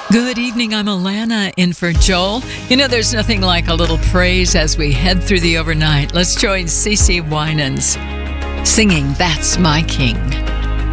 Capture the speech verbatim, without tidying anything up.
Good evening, I'm Alana in for Joel. You know, there's nothing like a little praise as we head through the overnight. Let's join CeCe Winans singing That's My King.